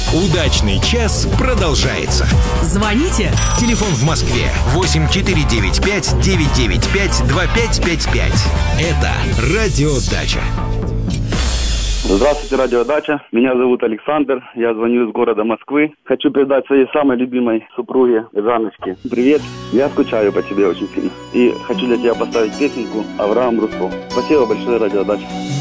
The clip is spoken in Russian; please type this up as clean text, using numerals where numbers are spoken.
Удачный час продолжается. Звоните. Телефон в Москве 8495-995-2555. Это Радио Дача. Здравствуйте, Радио Дача. Меня зовут Александр. Я звоню из города Москвы. Хочу передать своей самой любимой супруге Жанночке привет. Я скучаю по тебе очень сильно. И хочу для тебя поставить песенку Авраам Руссо. Спасибо большое, Радио Дача.